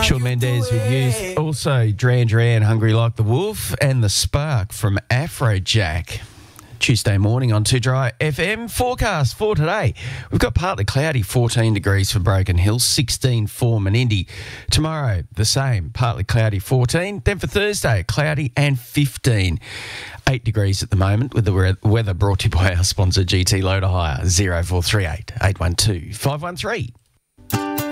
Shawn Mendes with Youth. Also, Duran Duran, Hungry Like the Wolf, and The Spark from Afrojack. Tuesday morning on 2 Dry FM. Forecast for today. We've got partly cloudy, 14 degrees for Broken Hill, 16 for Menindee. Tomorrow, the same, partly cloudy, 14. Then for Thursday, cloudy and 15. 8 degrees at the moment, with the weather brought to you by our sponsor, GT Loader Hire, 0438 812 513.